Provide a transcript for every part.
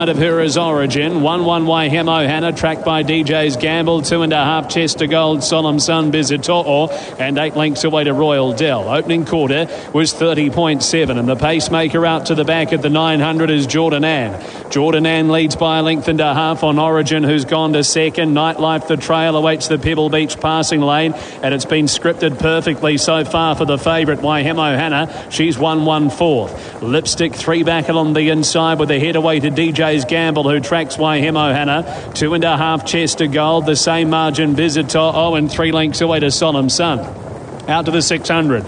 Of her is Origin. 1-1 Waihemo Hannah, tracked by DJ's Gamble. 2.5 Chester Gold, Solemn Sun, Bizito'o, and 8 lengths away to Royal Dell. Opening quarter was 30.7, and the pacemaker out to the back at the 900 is Jordan Ann. Jordan Ann leads by a length and a half on Origin, who's gone to second. Nightlife, the trail, awaits the Pebble Beach passing lane, and it's been scripted perfectly so far for the favourite Waihemo Hannah. She's 1-1 fourth. Lipstick 3 back along the inside with a head away to DJ's Gamble, who tracks Waihemo Hannah. 2.5 Chester Gold, the same margin Bizito'o, and 3 lengths away to Solemn Sun. Out to the 600.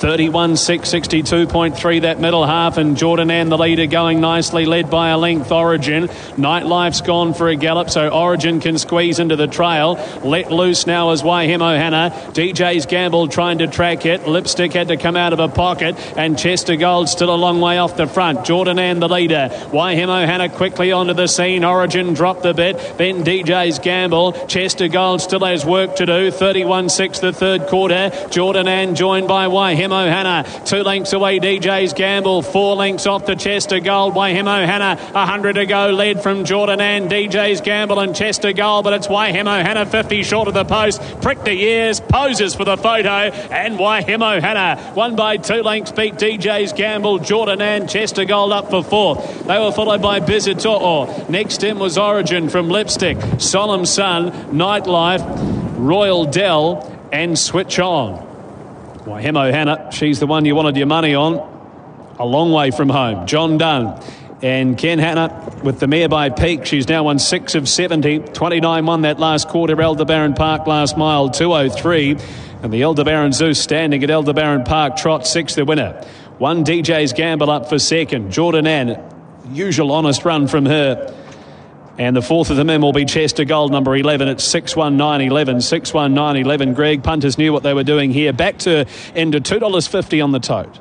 31.662.3 that middle half, and Jordan Ann the leader going nicely, led by a length Origin. Nightlife's gone for a gallop, so Origin can squeeze into the trail. Let loose now is Waihemo Hannah. DJ's Gamble trying to track it. Lipstick had to come out of a pocket, and Chester Gold still a long way off the front. Jordan Ann the leader. Waihemo Hannah quickly onto the scene. Origin dropped a bit, then DJ's Gamble. Chester Gold still has work to do. 31.6 the third quarter. Jordan Ann joined by Waihemo Hannah. 2 lengths away DJ's Gamble. 4 lengths off to Chester Gold. Waihemo Hannah 100 to go, led from Jordan Ann, DJ's Gamble and Chester Gold, but it's Waihemo Hannah 50 short of the post. Pricked the ears, poses for the photo, and Waihemo Hannah won by 2 lengths, beat DJ's Gamble, Jordan Ann, Chester Gold up for fourth. They were followed by Bizito'o. Next in was Origin from Lipstick, Solemn Sun, Nightlife, Royal Dell and Switch On. Waihemo Hannah, she's the one you wanted your money on. A long way from home. John Dunn and Ken Hannah with the mare by Peak. She's now won 6 of 70. 29 won that last quarter. Aldebaran Park last mile, 203. And the Aldebaran Zeus standing at Aldebaran Park Trot 6 the winner. 1 DJ's Gamble up for second. Jordan Ann, usual honest run from her. And the fourth of the men will be Chester Gold, number 11. It's 61911. 61911. Greg, punters knew what they were doing here. Back to into $2.50 on the tote.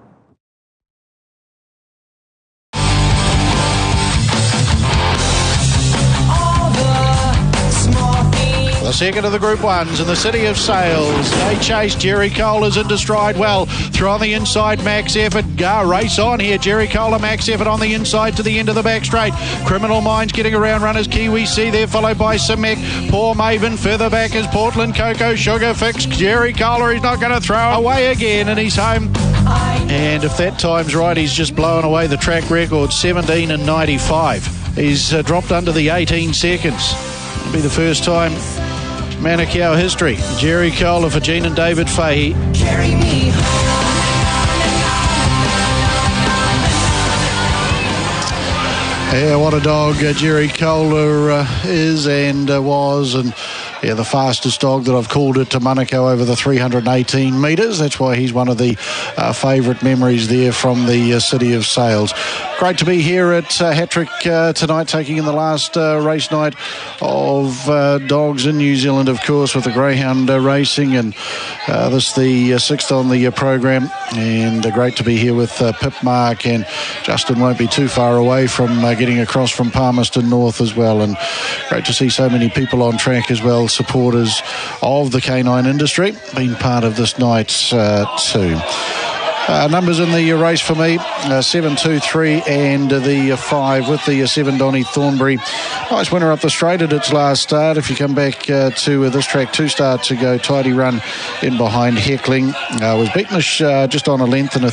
The second of the Group 1s in the City of Sales. They chase. Jerry Cole is into stride well. Through on the inside, Max Effort. Race on here. Jerry Cole and Max Effort on the inside to the end of the back straight. Criminal Minds getting around runners. Kiwi C there, followed by Simic. Poor Maven. Further back is Portland Cocoa. Sugar Fix. Jerry Cole, he's not going to throw away again, and he's home. And if that time's right, he's just blown away the track record, 17 and 95. He's dropped under the 18 seconds. It'll be the first time Manukau history. Jerry Cole for Jean and David Fahey. Carry me home. Yeah, what a dog Jerry Kohler is and was, and yeah, the fastest dog that I've called it to Manukau over the 318 metres. That's why he's one of the favourite memories there from the City of Sales. Great to be here at Hattrick tonight, taking in the last race night of dogs in New Zealand, of course, with the greyhound racing, and this the 6th on the program. And great to be here with Pip Mark, and Justin won't be too far away from getting across from Palmerston North as well. And great to see so many people on track as well, supporters of the canine industry, being part of this night too. Numbers in the race for me, 7, 2, 3 and the 5 with the 7 Donny Thornbury. Nice winner up the straight at its last start. If you come back to this track, 2 starts ago, Tidy Run in behind Heckling. Was beaten just on a length and a